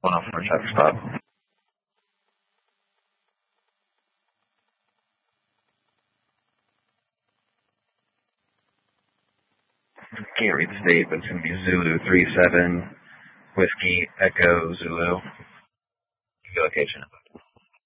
104 traffic stop. Can't read the state, but it's going to be Zulu 37, Whiskey, Echo, Zulu. Location.